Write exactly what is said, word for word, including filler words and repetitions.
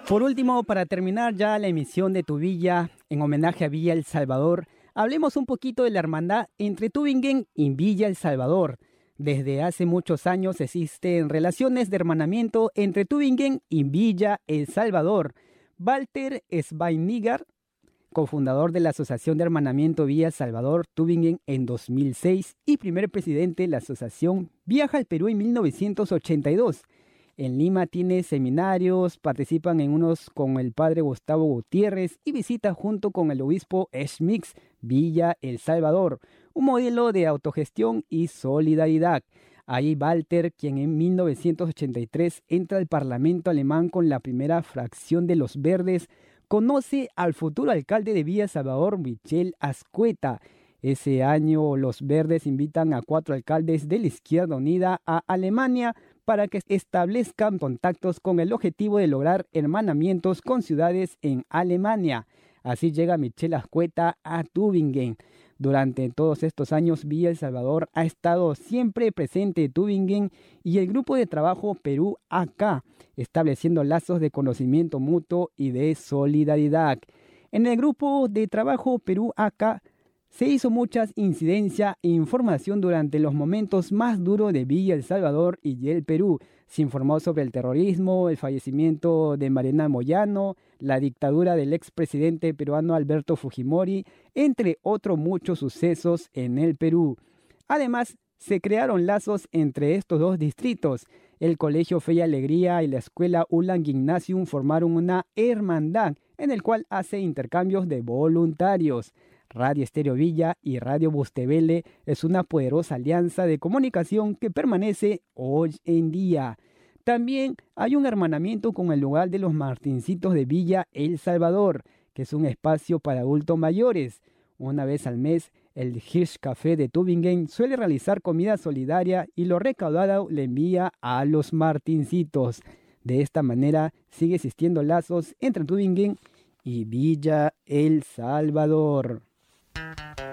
Por último, para terminar ya la emisión de Tu Villa, en homenaje a Villa El Salvador, hablemos un poquito de la hermandad entre Tübingen y Villa El Salvador. Desde hace muchos años existen relaciones de hermanamiento entre Tübingen y Villa El Salvador. Walter Schweinniger, cofundador de la Asociación de Hermanamiento Villa El Salvador Tübingen en dos mil seis y primer presidente de la asociación, viaja al Perú en mil novecientos ochenta y dos. En Lima tiene seminarios, participan en unos con el padre Gustavo Gutiérrez y visita junto con el obispo Schmitz Villa El Salvador, un modelo de autogestión y solidaridad. Ahí Walter, quien en mil novecientos ochenta y tres entra al Parlamento alemán con la primera fracción de los Verdes, conoce al futuro alcalde de Villa El Salvador, Michel Azcueta. Ese año los Verdes invitan a cuatro alcaldes de la Izquierda Unida a Alemania para que establezcan contactos con el objetivo de lograr hermanamientos con ciudades en Alemania. Así llega Michel Azcueta a Tübingen. Durante todos estos años, Villa El Salvador ha estado siempre presente en Tübingen y el grupo de trabajo Perú-A C, estableciendo lazos de conocimiento mutuo y de solidaridad. En el grupo de trabajo Perú-A C se hizo mucha incidencia e información durante los momentos más duros de Villa El Salvador y el Perú. Se informó sobre el terrorismo, el fallecimiento de Mariana Moyano, la dictadura del expresidente peruano Alberto Fujimori, entre otros muchos sucesos en el Perú. Además, se crearon lazos entre estos dos distritos. El Colegio Fe y Alegría y la Escuela Ulan Gymnasium formaron una hermandad en el cual hace intercambios de voluntarios. Radio Estéreo Villa y Radio Bustevele es una poderosa alianza de comunicación que permanece hoy en día. También hay un hermanamiento con el lugar de los Martincitos de Villa El Salvador, que es un espacio para adultos mayores. Una vez al mes, el Hirsch Café de Tübingen suele realizar comida solidaria y lo recaudado le envía a los Martincitos. De esta manera sigue existiendo lazos entre Tübingen y Villa El Salvador.